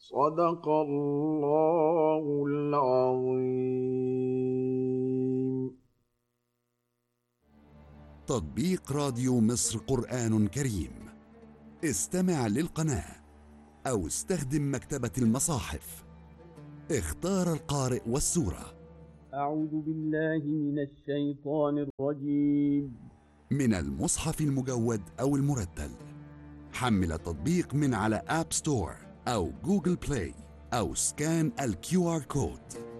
صدق الله العظيم. تطبيق راديو مصر قرآن كريم. استمع للقناة أو استخدم مكتبة المصاحف. اختار القارئ والسورة. أعوذ بالله من الشيطان الرجيم. من المصحف المجود أو المرتل. حمل التطبيق من على آب ستور أو جوجل بلاي أو سكان الكيو آر كود.